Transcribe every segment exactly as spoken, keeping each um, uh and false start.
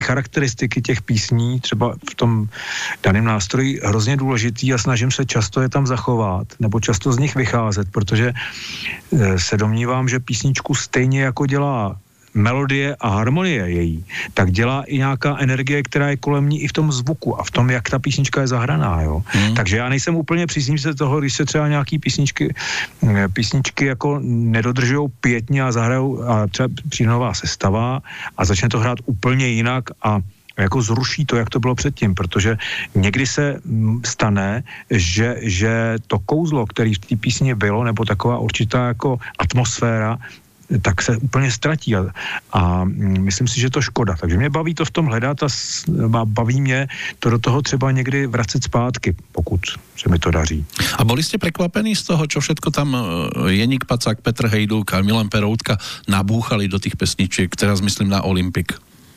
charakteristiky těch písní, třeba v tom daném nástroji, hrozně důležitý a snažím se často je tam zachovat, nebo často z nich vycházet, protože se domnívám, že písničku stejně jako dělá melodie a harmonie její, tak dělá i nějaká energie, která je kolem ní i v tom zvuku a v tom, jak ta písnička je zahraná, jo. Hmm. Takže já nejsem úplně příznivce toho, když se třeba nějaký písničky, písničky jako nedodržujou pětně a zahrajou a třeba přijde nová sestava a začne to hrát úplně jinak a jako zruší to, jak to bylo předtím, protože někdy se stane, že, že to kouzlo, který v té písni bylo, nebo taková určitá jako atmosféra, tak se úplně ztratí a, a myslím si, že to škoda. Takže mě baví to v tom hledat a baví mě to do toho třeba někdy vracet zpátky, pokud se mi to daří. A boli ste prekvapení z toho, čo všetko tam Jeník Pacák, Petr Hejduk a Milan Peroutka nabúchali do tých pesničiek, teraz myslím na Olympik?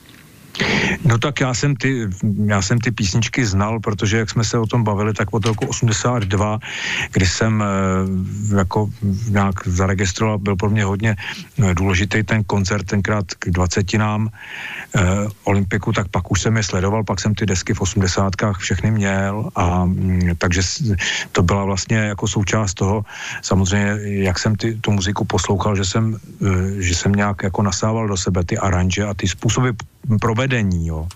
No tak já jsem ty, já jsem ty písničky znal, protože jak jsme se o tom bavili, tak od roku osmdesát dva, kdy jsem e, jako nějak zaregistroval, byl pro mě hodně důležitý ten koncert tenkrát k dvacetinám e, Olympiku, tak pak už jsem je sledoval, pak jsem ty desky v osmdesátkách všechny měl a m, takže to byla vlastně jako součást toho, samozřejmě jak jsem ty, tu muziku poslouchal, že jsem, e, že jsem nějak jako nasával do sebe ty aranže a ty způsoby provedení, jo.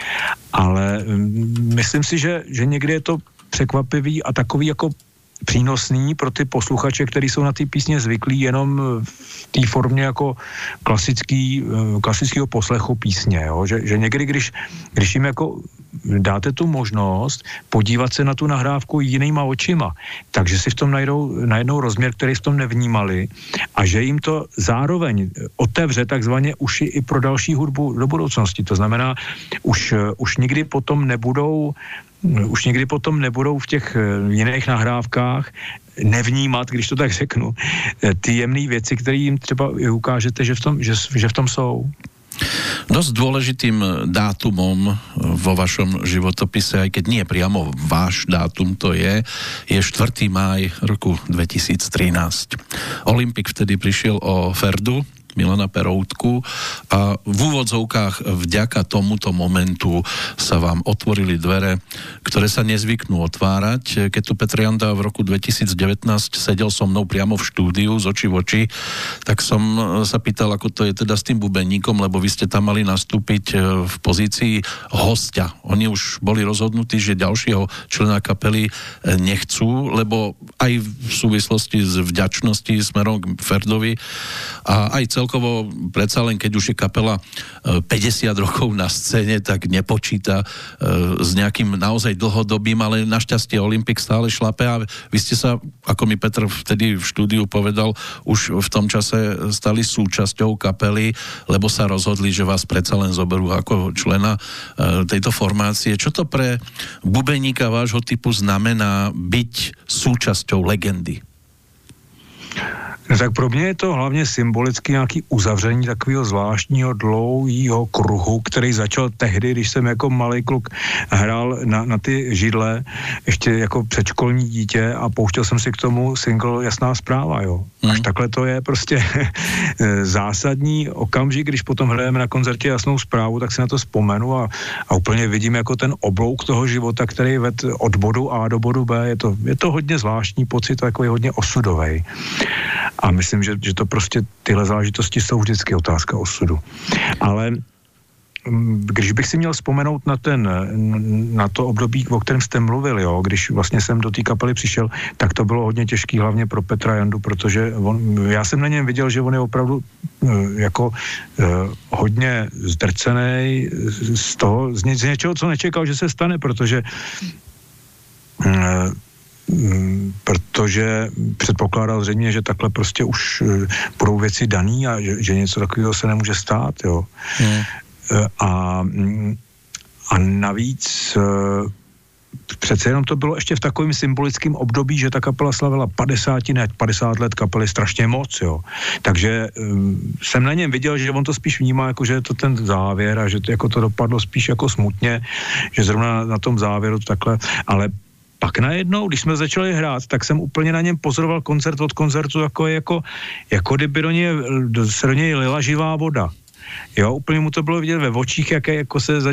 Ale myslím si, že, že někdy je to překvapivý a takový jako přínosný pro ty posluchače, kteří jsou na ty písně zvyklí jenom v té formě jako klasický, klasického poslechu písně, jo? Že, že někdy, když, když jim jako dáte tu možnost podívat se na tu nahrávku jinýma očima, takže si v tom najdou najednou rozměr, který v tom nevnímali a že jim to zároveň otevře takzvaně uši i pro další hudbu do budoucnosti. To znamená, už, už nikdy potom nebudou už někdy potom nebudou v těch jiných nahrávkách nevnímat, když to tak řeknu, ty jemné věci, které jim třeba ukážete, že v tom, že, že v tom jsou. Dosť dôležitým dátumom vo vašom životopise, aj keď nie priamo váš dátum to je, je štvrtého mája roku dvetisíctrinásť. Olympik vtedy prišiel o Ferdu, Milana Peroutku a v úvodzovkách vďaka tomuto momentu sa vám otvorili dvere, ktoré sa nezvyknú otvárať. Keď tu Petr Janda v roku dvetisícdevätnásť sedel so mnou priamo v štúdiu z očí v oči, tak som sa pýtal, ako to je teda s tým bubeníkom, lebo vy ste tam mali nastúpiť v pozícii hostia. Oni už boli rozhodnutí, že ďalšieho člena kapely nechcú, lebo aj v súvislosti s vďačností smerom k Ferdovi a aj cel celkovo predsa len, keď už je kapela päťdesiat rokov na scéne, tak nepočíta s nejakým naozaj dlhodobým, ale našťastie Olympik stále šlape a vy ste sa, ako mi Petr vtedy v štúdiu povedal, už v tom čase stali súčasťou kapely, lebo sa rozhodli, že vás predsa len zoberú ako člena tejto formácie. Čo to pre bubeníka vášho typu znamená byť súčasťou legendy? No tak pro mě je to hlavně symbolicky nějaký uzavření takového zvláštního dlouhého kruhu, který začal tehdy, když jsem jako malý kluk hrál na, na ty židle, ještě jako předškolní dítě a pouštěl jsem si k tomu single Jasná zpráva, jo. Až mm. takhle to je prostě zásadní okamžik, když potom hrajeme na koncertě Jasnou zprávu, tak si na to vzpomenu a, a úplně vidím jako ten oblouk toho života, který ved od bodu A do bodu B. Je to, je to hodně zvláštní pocit, takový hodně osudovej. A myslím, že, že to prostě tyhle záležitosti jsou vždycky otázka osudu. Ale když bych si měl vzpomenout na ten, na to období, o kterém jste mluvil, jo, když vlastně jsem do té kapely přišel, tak to bylo hodně těžký, hlavně pro Petra Jandu, protože on, já jsem na něm viděl, že on je opravdu jako hodně zdrcený z toho, z, ně, z něčeho, co nečekal, že se stane, protože protože předpokládal zřejmě, že takhle prostě už budou věci daný a že, že něco takového se nemůže stát, jo. Hmm. A, a navíc přece jenom to bylo ještě v takovém symbolickém období, že ta kapela slavila padesát, ne padesát let kapely strašně moc, jo. Takže um, jsem na něm viděl, že on to spíš vnímá, jako že je to ten závěr a že to, jako to dopadlo spíš jako smutně, že zrovna na tom závěru to takhle, ale pak najednou, když jsme začali hrát, tak jsem úplně na něm pozoroval koncert od koncertu, jako, jako, jako kdyby do něj, se do něj lila živá voda. Jo, úplně mu to bylo vidět ve očích, jaké jako se